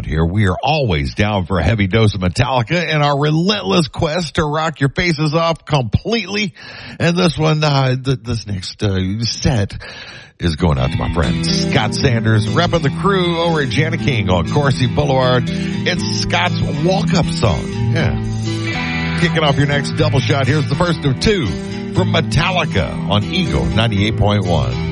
around here. We are always down for a heavy dose of Metallica in our relentless quest to rock your faces off completely. And this one, this next set is going out to my friend Scott Sanders, repping the crew over at Jana King on Corsi Boulevard. It's Scott's walk-up song. Yeah. Kicking off your next double shot. Here's the first of two from Metallica on Eagle 98.1.